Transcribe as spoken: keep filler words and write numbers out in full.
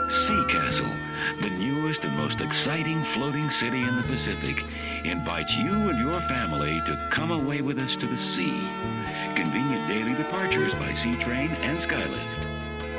Sea Castle, the newest and most exciting floating city in the Pacific, invites you and your family to come away with us to the sea. Convenient daily departures by sea train and skylift.